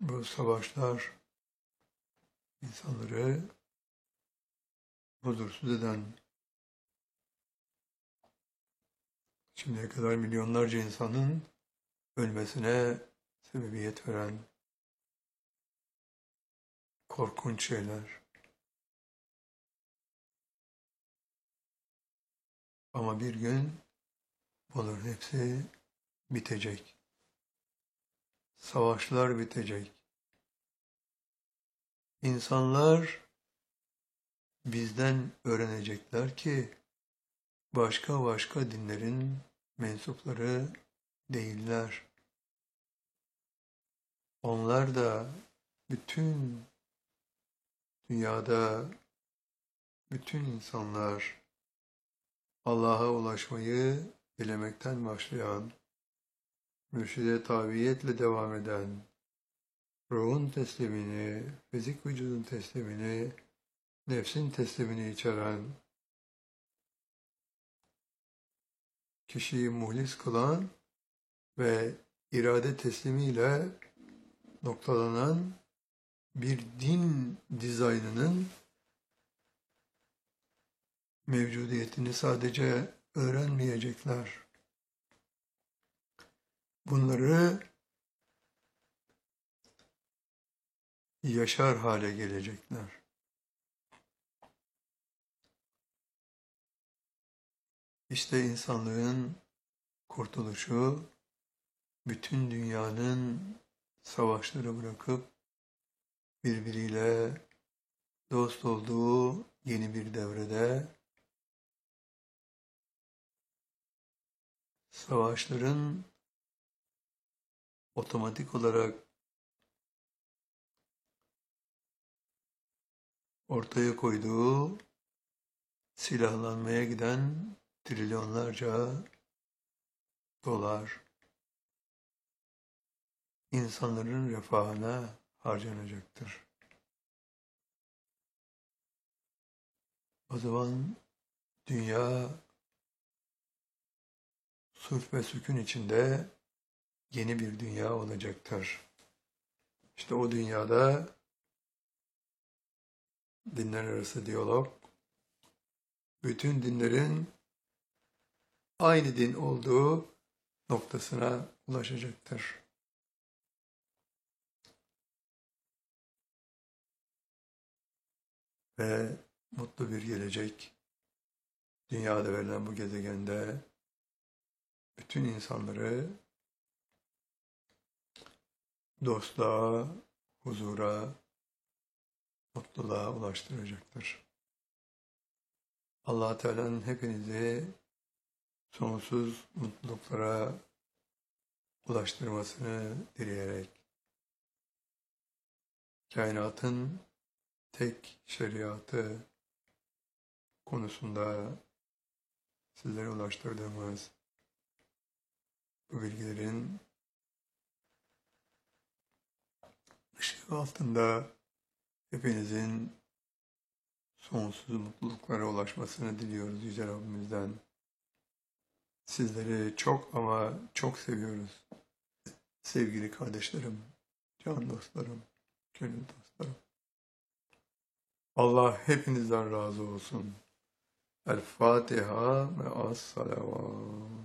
Bu savaşlar insanları huzursuz eden, şimdiye kadar milyonlarca insanın ölmesine sebebiyet veren korkunç şeyler. Ama bir gün bunların hepsi bitecek. Savaşlar bitecek. İnsanlar bizden öğrenecekler ki başka dinlerin mensupları değiller. Onlar da bütün dünyada bütün insanlar Allah'a ulaşmayı dilemekten başlayan, mürşide tabiiyetle devam eden, ruhun teslimini, fizik vücudun teslimini, nefsin teslimini içeren, kişiyi muhlis kılan ve irade teslimiyle noktalanan bir din dizaynının mevcudiyetini sadece öğrenmeyecekler. Bunları yaşar hale gelecekler. İşte insanlığın kurtuluşu, bütün dünyanın savaşları bırakıp birbiriyle dost olduğu yeni bir devrede savaşların otomatik olarak ortaya koyduğu silahlanmaya giden trilyonlarca dolar insanların refahına harcanacaktır. O zaman dünya sulh ve sükun içinde yeni bir dünya olacaktır. İşte o dünyada dinler arası diyalog, bütün dinlerin aynı din olduğu noktasına ulaşacaktır. Ve mutlu bir gelecek, dünyada verilen bu gezegende bütün insanları dostluğa, huzura, mutluluğa ulaştıracaktır. Allah Teala'nın hepinizi sonsuz mutluluklara ulaştırmasını dileyerek kainatın tek şeriatı konusunda sizlere ulaştırdığımız bu bilgilerin ışığı altında hepinizin sonsuz mutluluklara ulaşmasını diliyoruz Yüce Rabbimizden. Sizleri çok ama çok seviyoruz. Sevgili kardeşlerim, can dostlarım, gönül dostlarım. Allah hepinizden razı olsun. El Fatiha ve as-salavat.